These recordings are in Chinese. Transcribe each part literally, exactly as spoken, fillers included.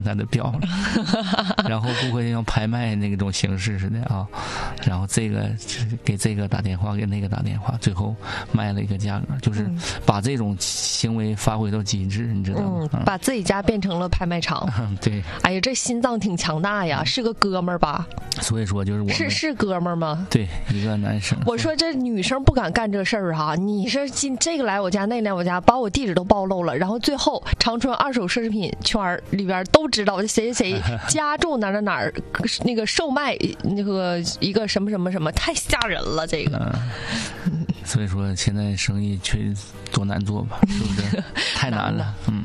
他的表了，然后不会像拍卖那种形式似的啊，然后这个给这个打电话，给那个打电话，最后卖了一个价格，就是把这种行为发挥到极致，你知道吗？ 嗯，把自己家变成了拍卖场。 嗯，对。 哎呀，这心脏挺强大呀，是个哥们儿吧？ 所以说就是我们是是哥们儿吗？ 对，一个男生。 我说这女生不敢干这事儿哈，你是进这个来我家，那来我家，把我地址都暴露了，然后最后长春二手奢侈品圈里边都知道谁谁谁家住哪哪哪儿，那个售卖那个一个什么什么什么，太吓人了这个。 嗯，所以说现在生意确实多难做吧，是不是？太难了，嗯。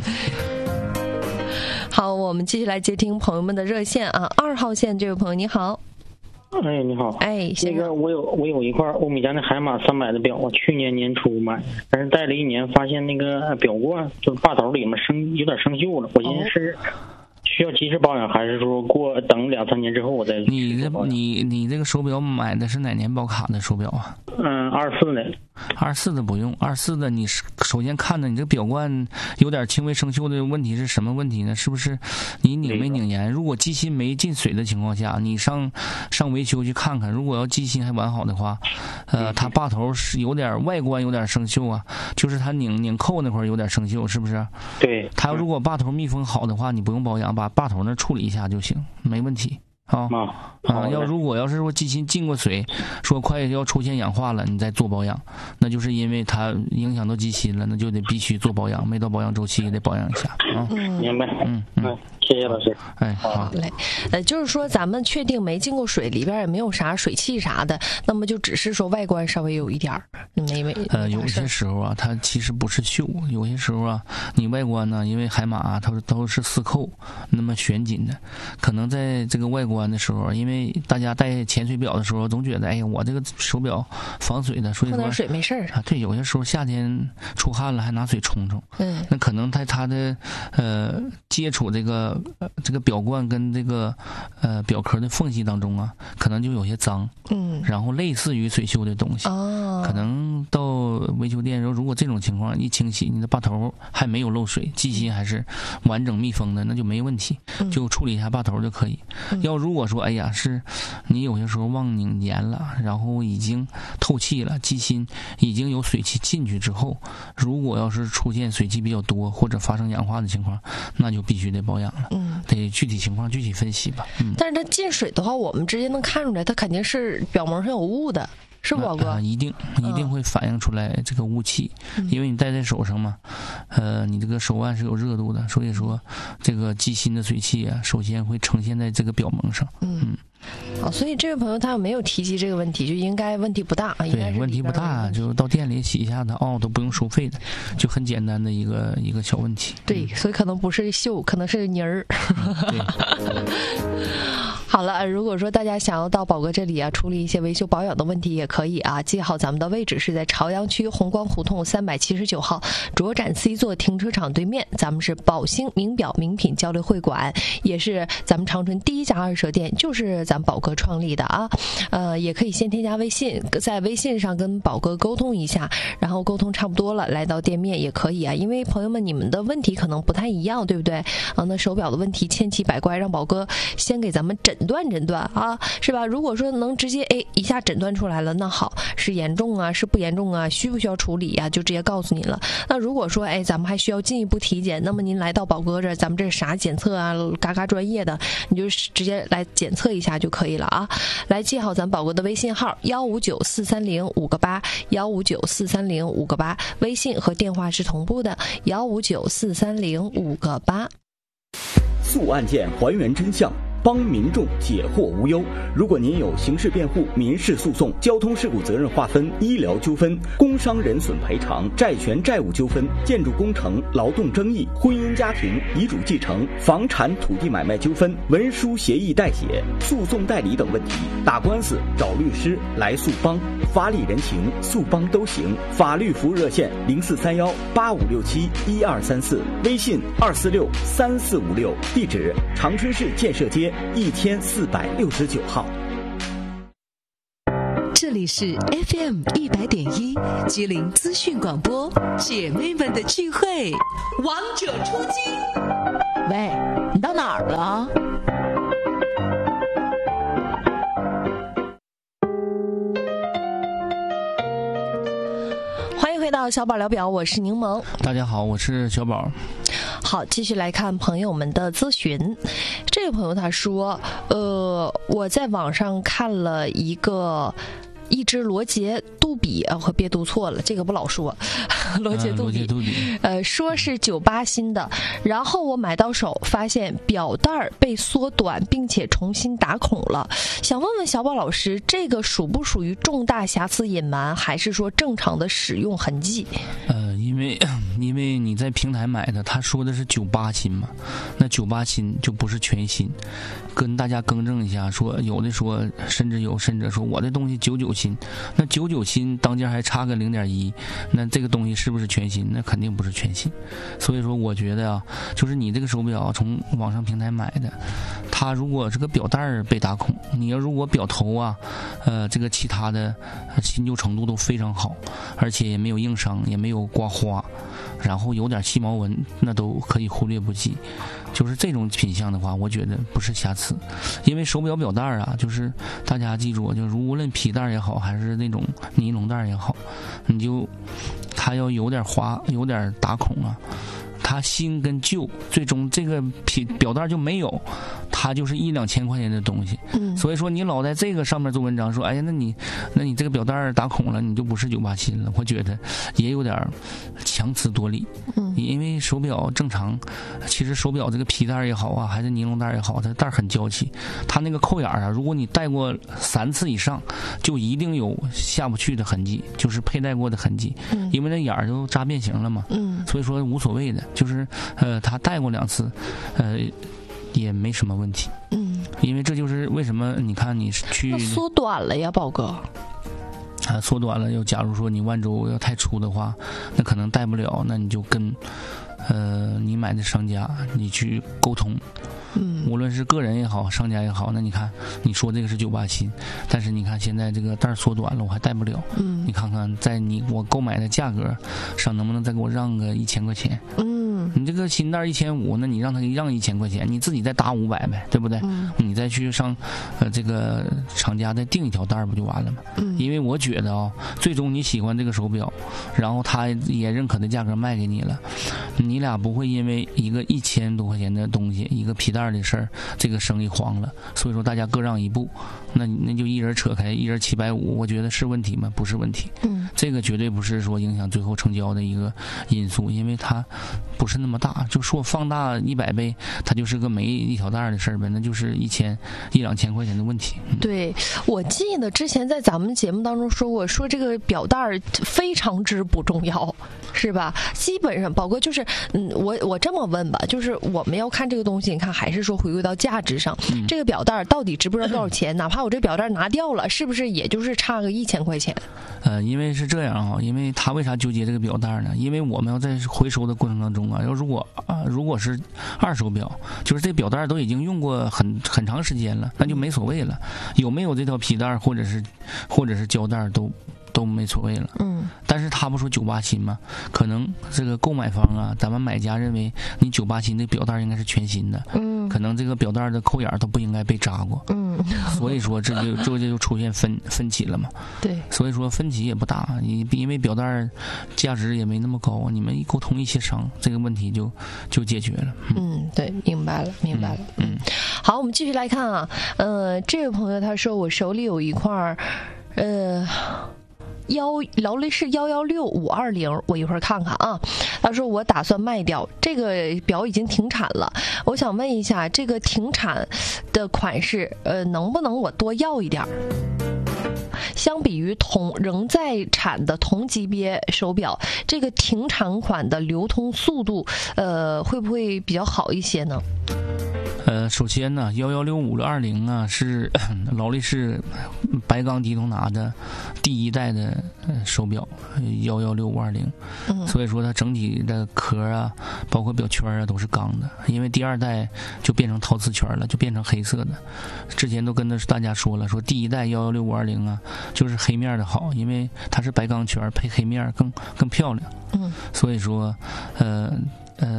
好，我们继续来接听朋友们的热线啊，二号线这位朋友你好。 哎，你好。 哎， 那个我有我有一块欧米茄的海马三百的表，我去年年初买，但是戴了一年，发现那个表冠就是把头里面生有点生锈了，我寻思是需要及时保养，还是说过等两三年之后我再？ 你这你你这个手表买的是哪年保卡的手表啊？ 嗯，二四的。 二四的不用，二四的你首先看着你这个表冠有点轻微生锈的问题是什么问题呢？是不是你拧没拧严？如果机芯没进水的情况下，你上上维修去看看。如果要机芯还完好的话，呃，它把头是有点外观有点生锈啊，就是它拧拧扣那块有点生锈，是不是？ 对。 它如果把头密封好的话，你不用保养，把把头那处理一下就行，没问题。啊啊！要如果要是说机芯进过水，说快要出现氧化了，你再做保养，那就是因为它影响到机芯了，那就得必须做保养，没到保养周期得保养一下啊。 嗯，明白。 嗯嗯， 谢谢老师。 哎，好嘞。呃，就是说咱们确定没进过水，里边也没有啥水汽啥的，那么就只是说外观稍微有一点儿，没没。 呃，有些时候啊，它其实不是锈，有些时候啊，你外观呢，因为海马啊，它都是四扣那么旋紧的，可能在这个外观的时候，因为大家戴潜水表的时候总觉得，哎呀，我这个手表防水的，所以说碰点水没事儿啊。对，有些时候夏天出汗了还拿水冲冲， 嗯， 那可能在它的呃接触这个、呃、这个表冠跟这个呃表壳的缝隙当中啊，可能就有些脏， 嗯， 然后类似于水锈的东西， 哦， 可能到维修店，如果这种情况一清洗，你的把头还没有漏水，机芯还是完整密封的，那就没问题，就处理一下把头就可以。嗯、要如果说哎呀是你有些时候忘拧严了，然后已经透气了，机芯已经有水汽进去之后，如果要是出现水汽比较多或者发生氧化的情况，那就必须得保养了。嗯，得具体情况具体分析吧。嗯， 但是它进水的话，我们直接能看出来，它肯定是表膜上有雾的。是不宝哥、 呃？一定一定会反映出来这个雾气、嗯，因为你戴在手上嘛，呃，你这个手腕是有热度的，所以说这个机芯的水汽啊，首先会呈现在这个表膜上。嗯， 嗯好，所以这位朋友他没有提及这个问题，就应该问题不大。 对，问题不大，就到店里洗一下它，哦，都不用收费的，就很简单的一个一个小问题。 对，所以可能不是锈，可能是泥儿。 对。 好了，如果说大家想要到宝哥这里啊处理一些维修保养的问题，也可以啊。记好咱们的位置是在朝阳区红光胡同三百七十九号卓展 C 座停车场对面，咱们是宝兴名表名品交流会馆，也是咱们长春第一家二手店，就是咱们宝哥创立的啊。呃，也可以先添加微信，在微信上跟宝哥沟通一下，然后沟通差不多了，来到店面也可以啊。因为朋友们你们的问题可能不太一样，对不对啊？那手表的问题千奇百怪，让宝哥先给咱们诊断诊断啊，是吧？如果说能直接哎一下诊断出来了，那好，是严重啊，是不严重啊，需不需要处理啊，就直接告诉你了。那如果说哎咱们还需要进一步体检，那么您来到宝哥这儿，咱们这啥检测啊，嘎嘎专业的，你就直接来检测一下就可以了啊。来记好咱宝哥的微信号幺五九四三零五个八幺五九四三零五个八，微信和电话是同步的幺五九四三零五个八。 诉案件还原真相，帮民众解惑无忧。如果您有刑事辩护、民事诉讼、交通事故责任划分、医疗纠纷、工伤人损赔偿、债权债务纠纷、建筑工程、劳动争议、婚姻家庭、遗嘱继承、房产土地买卖纠纷、文书协议代写、诉讼代理等问题，打官司找律师来诉帮，法理人情诉帮都行。法律服务热线零四三幺八五六七一二三四，微信二四六三四五六，地址长春市建设街一千四百六十九号。 这里是 F M 一百点一吉林资讯广播，姐妹们的聚会，王者出击。 喂，你到哪哪儿了？ 欢迎回到小宝聊表，我是柠檬。 大家好，我是小宝。 好，继续来看朋友们的咨询。这位朋友他说，呃，我在网上看了一个一只罗杰杜比啊，我别读错了，这个不老说，罗杰杜比， 嗯、杜比呃，说是九八新的，然后我买到手，发现表带儿被缩短，并且重新打孔了。想问问小宝老师，这个属不属于重大瑕疵隐瞒，还是说正常的使用痕迹？ 呃，因为因为你在平台买的，他说的是九八新嘛，那九八新就不是全新。跟大家更正一下，说有的说，甚至有甚至说我的东西九九新，那九九新当间还差个零点一，那这个东西是不是全新？那肯定不是全新。所以说，我觉得啊，就是你这个手表从网上平台买的，它如果这个表带被打孔，你要如果表头啊，呃，这个其他的新旧程度都非常好，而且也没有硬伤，也没有刮花，然后有点细毛纹，那都可以忽略不计。就是这种品相的话，我觉得不是瑕疵，因为手表表带啊，就是大家记住，就是无论皮带也好，还是那种尼龙带也好，你就它要有点滑，有点打孔啊。它新跟旧，最终这个皮表带就没有，它就是一两千块钱的东西。嗯，所以说你老在这个上面做文章，说哎呀，那你那你这个表带打孔了，你就不是九八新了。我觉得也有点强词夺理。嗯，因为手表正常，其实手表这个皮带也好啊，还是尼龙带也好，它带很娇气。它那个扣眼啊，如果你戴过三次以上，就一定有下不去的痕迹，就是佩戴过的痕迹。嗯，因为那眼儿都扎变形了嘛。嗯，所以说无所谓的。就是呃，他戴过两次，呃，也没什么问题。嗯，因为这就是为什么你看你去缩短了呀，宝哥。 啊，缩短了。要假如说你腕周要太粗的话，那可能戴不了，那你就跟呃你买的商家你去沟通。嗯，无论是个人也好，商家也好，那你看你说这个是九八新，但是你看现在这个带缩短了，我还戴不了。嗯，你看看在你我购买的价格上，能不能再给我让个一千块钱？嗯，你这个新带一千五，那你让他让一千块钱，你自己再打五百呗，对不对？嗯，你再去上呃这个厂家再订一条带不就完了吗？嗯，因为我觉得啊、哦，最终你喜欢这个手表，然后他也认可的价格卖给你了，你俩不会因为一个一千多块钱的东西，一个皮带的事儿，这个生意黄了。所以说大家各让一步，那那就一人扯开，一人七百五，我觉得是问题吗？不是问题。嗯，这个绝对不是说影响最后成交的一个因素，因为它不是那么大。就说放大一百倍，它就是个没一条带的事儿呗，那就是一千一两千块钱的问题。嗯、 对，我记得之前在咱们节目当中说过，说这个表带非常之不重要，是吧？基本上，宝哥就是，嗯，我我这么问吧，就是我们要看这个东西，你看还是说回归到价值上，嗯、这个表带到底值不值多少钱？哪怕我这表带拿掉了，是不是也就是差个一千块钱？ 呃，因为是这样啊，因为他为啥纠结这个表带呢？因为我们要在回收的过程当中啊，要如果啊、呃、如果是二手表，就是这表带都已经用过很很长时间了，那就没所谓了，有没有这条皮带或者是或者是胶带都。都没所谓了，嗯，但是他不说九八新吗？可能这个购买方啊，咱们买家认为你九八新的表带应该是全新的，嗯，可能这个表带的扣眼都不应该被扎过，嗯，所以说这就这就出现分分歧了嘛， 对， 所以说分歧也不大，因因为表带价值也没那么高，你们一沟通一协商，这个问题就就解决了。 嗯，嗯对，明白了，明白了，嗯，嗯好，我们继续来看啊，呃，这位朋友他说我手里有一块，呃。幺劳力士幺幺六五二零，我一会儿看看啊。他说我打算卖掉这个表，已经停产了。我想问一下，这个停产的款式，呃，能不能我多要一点？相比于同仍在产的同级别手表，这个停产款的流通速度，呃，会不会比较好一些呢？ 呃，首先呢，幺幺六五二零啊是劳力士白钢迪通拿的第一代的手表，幺幺六五二零，所以说它整体的壳啊，包括表圈啊都是钢的，因为第二代就变成陶瓷圈了，就变成黑色的。之前都跟大家说了，说第一代幺幺六五二零啊，就是黑面的好，因为它是白钢圈配黑面更更漂亮。嗯，所以说，呃呃。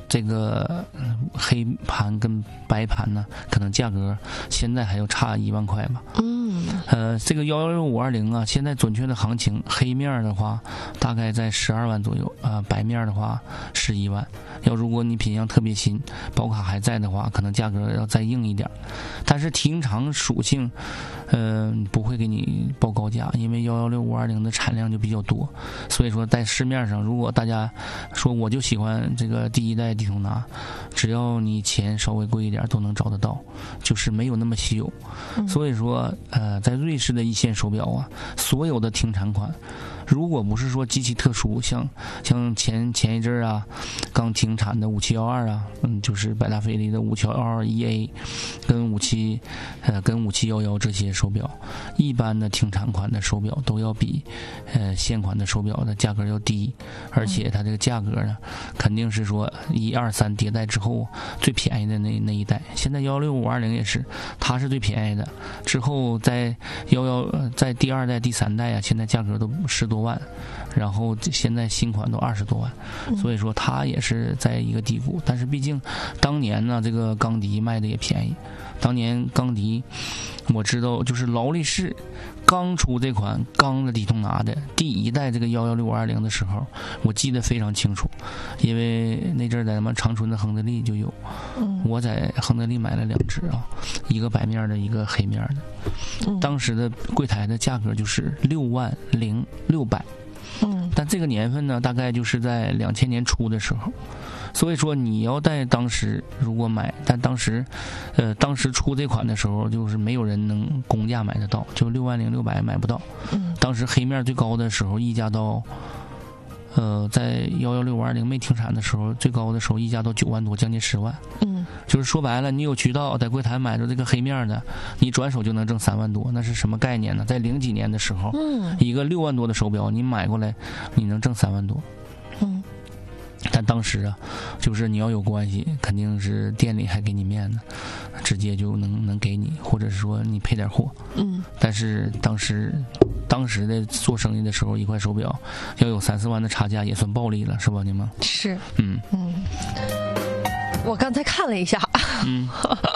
这个黑盘跟白盘呢，可能价格现在还要差一万块吧。 嗯， 呃，这个幺幺六五二零啊，现在准确的行情，黑面的话大概在十二万左右啊、呃，白面的话十一万。要如果你品相特别新，保卡还在的话，可能价格要再硬一点。但是停产属性，呃，不会给你报高价，因为幺幺六五二零的产量就比较多，所以说在市面上，如果大家说我就喜欢这个第一代迪通拿，只要你钱稍微贵一点都能找得到，就是没有那么稀有。嗯、所以说，呃，在瑞士的一线手表啊，所有的停产款，如果不是说极其特殊，像像前前一阵啊，刚停产的五七一二啊，嗯，就是百达翡丽的五七一二 E A， 跟五七呃跟五七一一这些手表，一般的停产款的手表都要比呃现款的手表的价格要低，而且它这个价格呢，肯定是说一二三迭代之后最便宜的那那一代。现在幺六五二零也是，它是最便宜的，之后在幺幺在第二代、第三代啊，现在价格都十多万，然后现在新款都二十多万，所以说它也是在一个低谷。但是毕竟当年呢，这个钢迪卖的也便宜。当年钢迪，我知道就是劳力士刚出这款钢的迪通拿的第一代这个幺幺六五二零的时候，我记得非常清楚，因为那阵在咱们长春的亨德利就有，我在亨德利买了两只啊，一个白面的，一个黑面的，当时的柜台的价格就是六万零六百。嗯，但这个年份呢，大概就是在两千年初的时候，所以说你要在当时如果买，但当时，呃，当时出这款的时候，就是没有人能公价买得到，就六万零六百买不到。嗯，当时黑面最高的时候溢价到，呃，在幺幺六五二零没停产的时候，最高的时候溢价到九万多，将近十万。嗯，就是说白了，你有渠道在柜台买着这个黑面的，你转手就能挣三万多，那是什么概念呢？在零几年的时候，嗯，一个六万多的手表，你买过来，你能挣三万多。嗯。但当时啊，就是你要有关系，肯定是店里还给你面子，直接就能能给你，或者是说你配点货。嗯。但是当时，当时的做生意的时候，一块手表要有三四万的差价，也算暴利了，是吧？你们是。 嗯嗯。我刚才看了一下。嗯。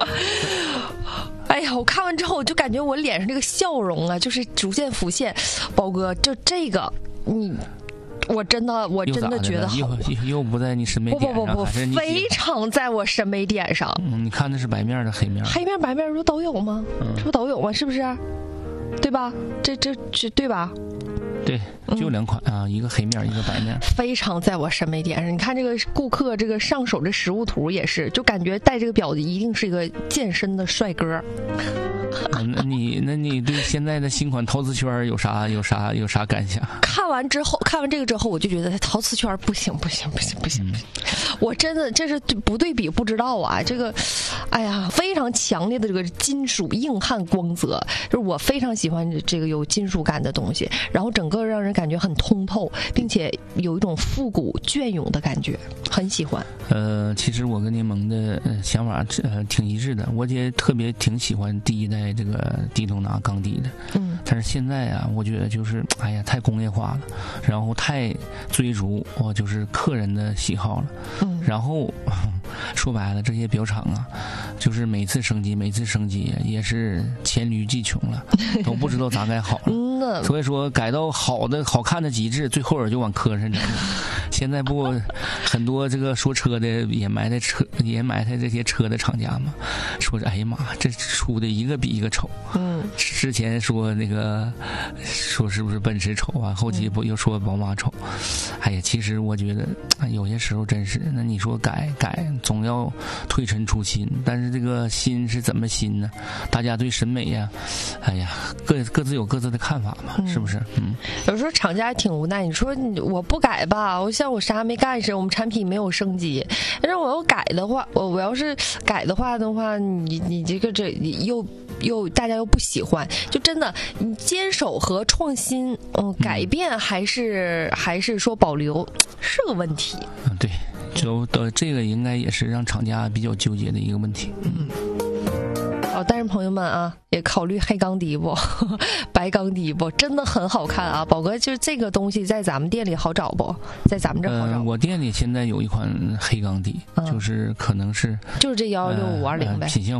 哎呀，我看完之后，我就感觉我脸上这个笑容啊，就是逐渐浮现。宝哥，就这个你。我真的，我真的觉得好， 又又不在你审美点上， 不不不不，非常在我审美点上。 嗯，你看的是白面的黑面， 黑面白面不都有吗？嗯，这不都有吗？是不是？对吧？这这这对吧？ 对，就两款啊，嗯、一个黑面，一个白面， 非常在我审美点上。你看这个顾客这个上手这实物图也是，就感觉戴这个表子一定是一个健身的帅哥。 嗯、那你那你对现在的新款陶瓷圈有啥有啥有啥感想？ 看完之后，看完这个之后，我就觉得陶瓷圈不行不行不行不行，不行嗯、我真的这是不对比不知道啊！这个，哎呀，非常强烈的这个金属硬汉光泽，就是我非常喜欢这个有金属感的东西，然后整个让人感觉很通透，并且有一种复古隽永的感觉，很喜欢。 呃，其实我跟柠檬的想法呃挺一致的，我也特别挺喜欢第一代这个迪通拿钢底的，嗯，但是现在啊，我觉得就是哎呀太工业化了，然后太追逐我就是客人的喜好了，嗯，然后说白了，这些表厂啊，就是每次升级，每次升级也是黔驴技穷了，都不知道咋改好了。嗯，所以说改到好的、好看的极致，最后人就往磕碜整。现在不很多这个说车的也埋汰车，也埋汰这些车的厂家嘛，说是哎呀妈，这出的一个比一个丑。嗯，之前说那个说是不是奔驰丑啊，后期不又说宝马丑。哎呀，其实我觉得有些时候真是，那你说改改总要推陈出新，但是这个新是怎么新呢？大家对审美呀，哎呀，各各自有各自的看法嘛，嗯、是不是？嗯， 有时候厂家也挺无奈。你说我不改吧，我像我啥没干似的，我们产品没有升级。让我要改的话，我我要是改的话的话，你你这个这又又大家又不喜欢，就真的你坚守和创新，嗯，改变还是、嗯、还是说保留是个问题。 嗯，对。就的这个应该也是让厂家比较纠结的一个问题。 嗯，好哦，但是朋友们啊，也考虑黑钢底不，白钢底不，真的很好看啊！宝哥，就是这个东西在咱们店里好找不？在咱们这好找、 呃。我店里现在有一款黑钢底，嗯、就是可能是就是这幺六五二零呗， 品相